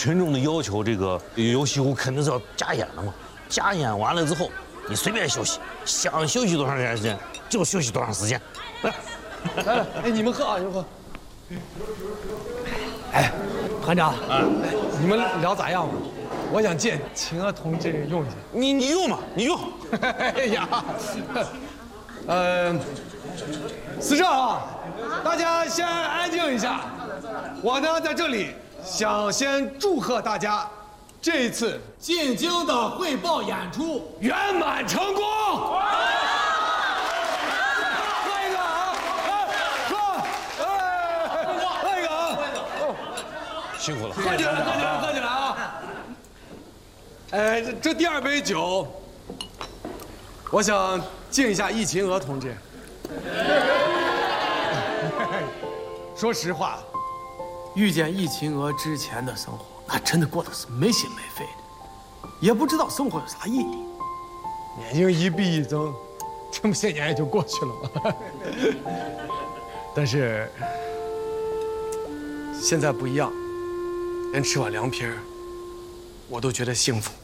群众的要求，这个有西湖肯定是要加烟的嘛。加烟完了之后，你随便休息，想休息多长时间就休息多长时间。 来，哎，你们喝啊，你们喝。哎，团长，你们聊咋样了？我想借秦娥同志用一下。 你用嘛，你用。 哎呀，是这啊，大家先安静一下。我呢，在这里想先祝贺大家，这一次进京的汇报演出圆满成功。喝一个啊！喝一个啊！ 辛苦了， 喝起来，喝起来啊！这第二杯酒，我想敬一下易秦娥同志。说实话，遇见易秦娥之前的生活，那真的过得是没心没肺的，也不知道生活有啥意义。年龄一逼一增，这么些年也就过去了嘛。但是现在不一样，连吃碗凉皮儿，我都觉得幸福。